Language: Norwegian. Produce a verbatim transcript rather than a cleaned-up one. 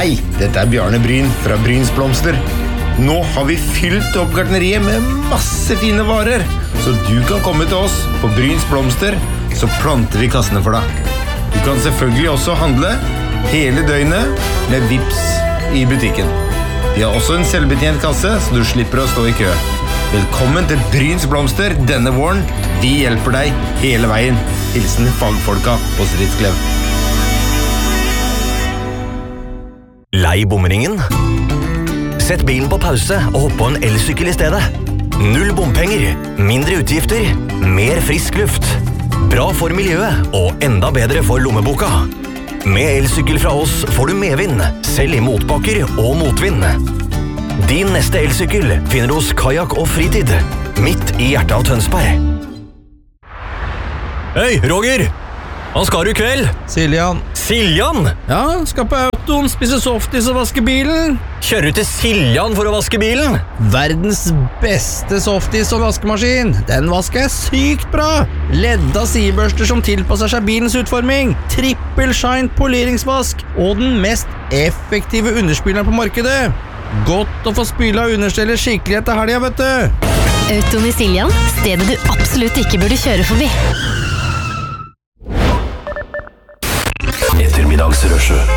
Hei, dette er Bjarne Bryn fra Bryns Blomster. Nå har vi fylt opp gartneriet med masse fine varer, så du kan komme til oss på Bryns Blomster, så planter vi kassene for deg. Du kan selvfølgelig også handle hele døgnet med Vips i butikken. Vi har også en selvbetjent kasse, så du slipper å stå i kø. Velkommen til Bryns Blomster denne våren. Vi hjelper deg hele veien. Hilsen fagfolka på Stridsklev. Lei bomringen? Sett bilen på pause og hopp på en elsykkel i stedet. Null bompenger, mindre utgifter, mer frisk luft. Bra for miljøet og enda bedre for lommeboka. Med elsykkel fra oss får du medvind, selv i motbakker og motvind. Din neste elsykkel finner du hos Kajak og Fritid, midt i hjertet av Tønsberg. Hei, Roger! Hva skal du i kveld? Siljan. Siljan? Ja, skal på autoen, spise softis og vaske bilen. Kjører du til Siljan for å vaske bilen? Verdens beste softis og vaskemaskin. Den vasker jeg sykt bra. Ledda sidebørster som tilpasser seg bilens utforming. Trippel shine poleringsvask. Og den mest effektive underspilleren på markedet. Godt å få spyla understeller skikkelig etter helga, vet du. Autoen i Siljan, stedet du absolutt ikke burde kjøre forbi. Ettermiddagsrushet